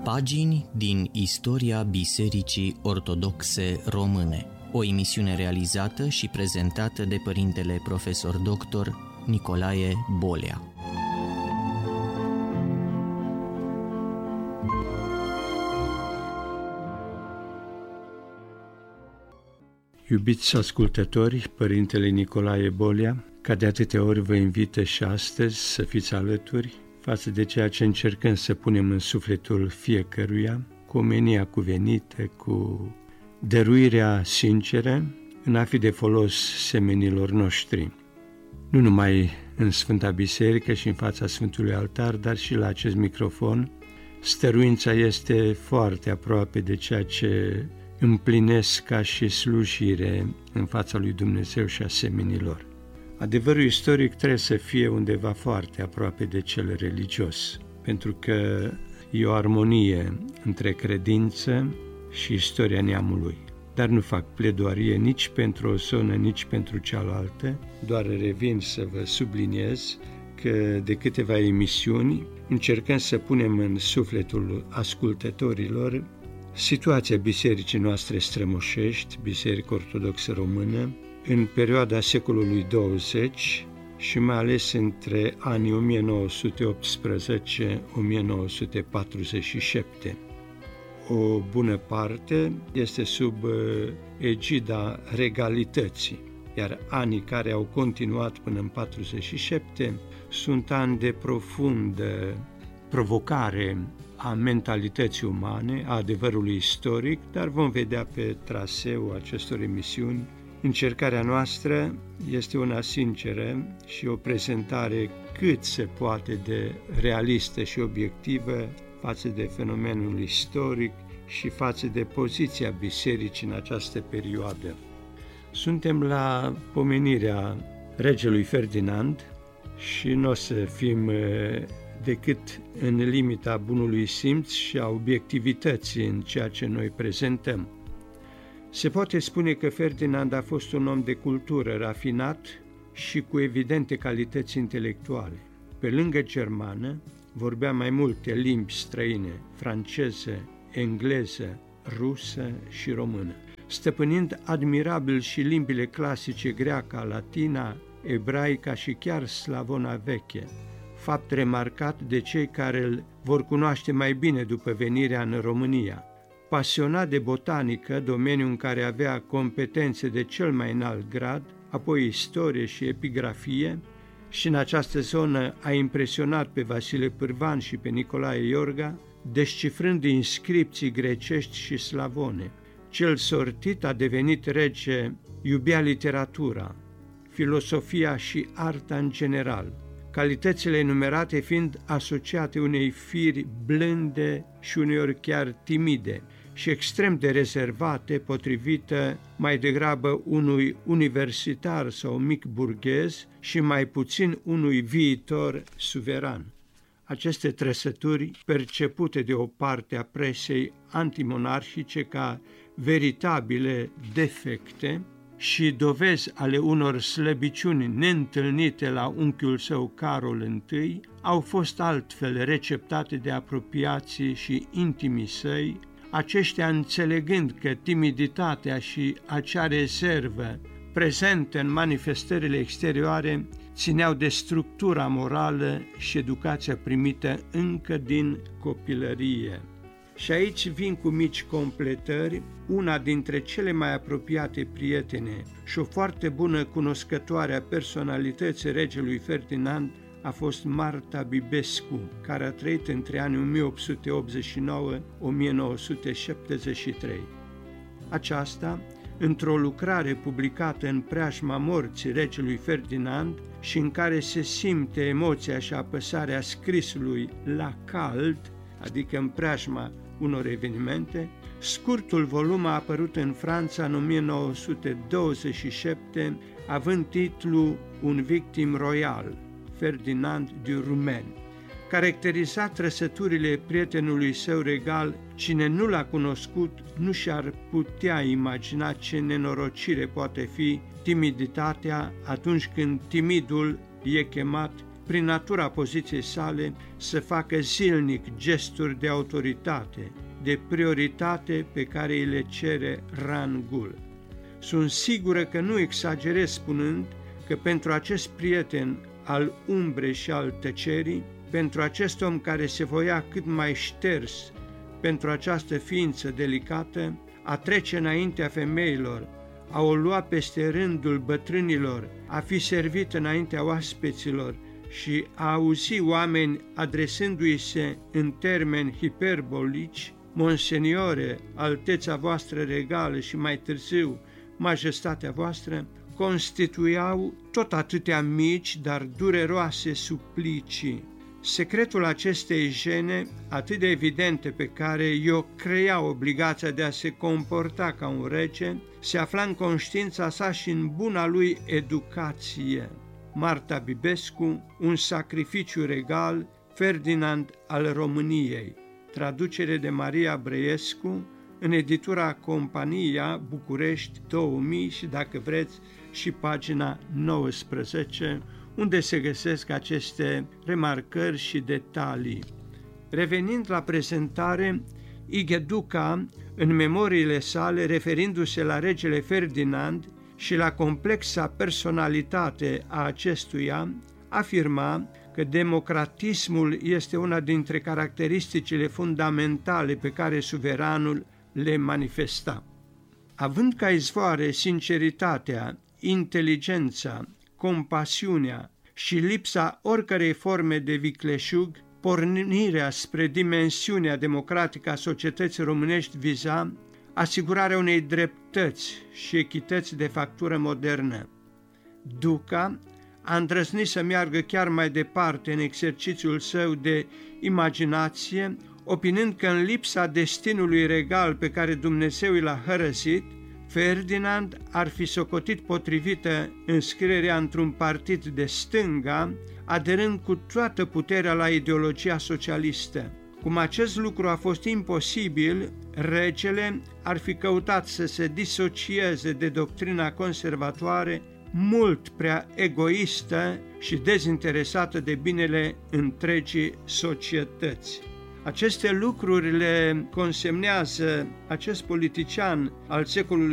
Pagini din istoria Bisericii Ortodoxe Române. O emisiune realizată și prezentată de părintele profesor dr. Nicolae Bolea. Iubiți ascultători, părintele Nicolae Bolea, ca de atâtea ori vă invită și astăzi să fiți alături față de ceea ce încercăm să punem în sufletul fiecăruia, cu omenia cuvenită, cu dăruirea sinceră, în a fi de folos semenilor noștri. Nu numai în Sfânta Biserică și în fața Sfântului Altar, dar și la acest microfon, stăruința este foarte aproape de ceea ce împlinesc ca și slujire în fața lui Dumnezeu și a semenilor. Adevărul istoric trebuie să fie undeva foarte aproape de cel religios, pentru că e o armonie între credință și istoria neamului. Dar nu fac pledoarie nici pentru o zonă, nici pentru cealaltă, doar revin să vă subliniez că de câteva emisiuni încercăm să punem în sufletul ascultătorilor situația bisericii noastre strămoșești, Biserica Ortodoxă Română, în perioada secolului 20 și mai ales între anii 1918-1947. O bună parte este sub egida regalității, iar anii care au continuat până în 47 sunt ani de profundă provocare a mentalității umane, a adevărului istoric, dar vom vedea pe traseul acestor emisiuni. Încercarea noastră este una sinceră și o prezentare cât se poate de realistă și obiectivă față de fenomenul istoric și față de poziția bisericii în această perioadă. Suntem la pomenirea regelui Ferdinand și nu o să fim decât în limita bunului simț și a obiectivității în ceea ce noi prezentăm. Se poate spune că Ferdinand a fost un om de cultură rafinat și cu evidente calități intelectuale. Pe lângă germană, vorbea mai multe limbi străine, franceză, engleză, rusă și română, stăpânind admirabil și limbile clasice greaca, latina, ebraica și chiar slavona veche, fapt remarcat de cei care îl vor cunoaște mai bine după venirea în România. Pasionat de botanică, domeniu în care avea competențe de cel mai înalt grad, apoi istorie și epigrafie, și în această zonă a impresionat pe Vasile Pârvan și pe Nicolae Iorga, descifrând inscripții grecești și slavone. Cel sortit a devenit rege, iubea literatura, filosofia și arta în general, calitățile enumerate fiind asociate unei firi blânde și uneori chiar timide și extrem de rezervate, potrivită mai degrabă unui universitar sau mic burghez și mai puțin unui viitor suveran. Aceste trăsături, percepute de o parte a presei antimonarhice ca veritabile defecte și dovezi ale unor slăbiciuni neîntâlnite la unchiul său Carol I, au fost altfel receptate de apropiații și intimii săi, aceștia înțelegând că timiditatea și acea rezervă prezente în manifestările exterioare țineau de structura morală și educația primită încă din copilărie. Și aici vin cu mici completări, una dintre cele mai apropiate prietene și o foarte bună cunoscătoare a personalității regelui Ferdinand a fost Marta Bibescu, care a trăit între anii 1889-1973. Aceasta, într-o lucrare publicată în preajma morții regelui Ferdinand și în care se simte emoția și apăsarea scrisului la cald, adică în preajma unor evenimente, scurtul volum a apărut în Franța în 1927, având titlul Un victim royal, Ferdinand de Rumen. Caracteriza trăsăturile prietenului său regal, cine nu l-a cunoscut nu și-ar putea imagina ce nenorocire poate fi timiditatea atunci când timidul e chemat prin natura poziției sale, să facă zilnic gesturi de autoritate, de prioritate pe care îi le cere rangul. Sunt sigură că nu exagerez spunând că pentru acest prieten al umbrei și al tăcerii, pentru acest om care se voia cât mai șters, pentru această ființă delicată, a trece înaintea femeilor, a o lua peste rândul bătrânilor, a fi servit înaintea oaspeților și a auzi oameni adresându-i se în termeni hiperbolici, Monseniore, alteța voastră regală și mai târziu, majestatea voastră, constituiau tot atâtea mici, dar dureroase suplicii. Secretul acestei jene, atât de evidente pe care i-o crea obligația de a se comporta ca un rege, se afla în conștiința sa și în buna lui educație. Marta Bibescu, Un sacrificiu regal, Ferdinand al României, traducere de Maria Brăiescu, în editura Compania, București 2000 și, dacă vreți, și pagina 19, unde se găsesc aceste remarcări și detalii. Revenind la prezentare, Igheduca, în memoriile sale, referindu-se la regele Ferdinand și la complexa personalitate a acestuia, afirma că democratismul este una dintre caracteristicile fundamentale pe care suveranul le manifesta. Având ca izvoare sinceritatea, inteligența, compasiunea și lipsa oricărei forme de vicleșug, pornirea spre dimensiunea democratică a societății românești viza asigurarea unei dreptăți și echități de factură modernă. Duca a îndrăznit să meargă chiar mai departe în exercițiul său de imaginație, opinând că în lipsa destinului regal pe care Dumnezeu l-a hărăzit, Ferdinand ar fi socotit potrivită înscrierea într-un partid de stânga, aderând cu toată puterea la ideologia socialistă. Cum acest lucru a fost imposibil, regele ar fi căutat să se disocieze de doctrina conservatoare, mult prea egoistă și dezinteresată de binele întregii societăți. Aceste lucruri le consemnează acest politician al secolului